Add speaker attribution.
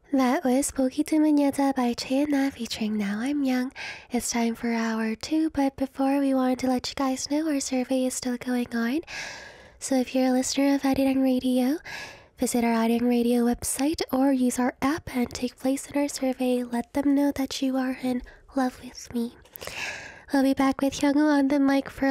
Speaker 1: That was Pokitumanyatta by Chayana featuring Now I'm Young. It's time for hour 2, but before we wanted to let you guys know our survey is still going on. So if you're a listener of Arirang Radio, visit our Arirang Radio website or use our app and take place in our survey. Let them know that you are in love with me. We'll be back with Hyungwoo on the mic for